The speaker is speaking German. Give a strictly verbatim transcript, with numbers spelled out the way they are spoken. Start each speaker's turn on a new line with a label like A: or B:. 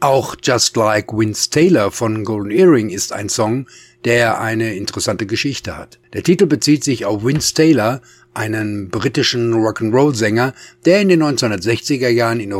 A: Auch Just Like Vince Taylor von Golden Earring ist ein Song, der eine interessante Geschichte hat. Der Titel bezieht sich auf Vince Taylor, einen britischen Rock'n'Roll-Sänger, der in den neunzehnhundertsechziger Jahren in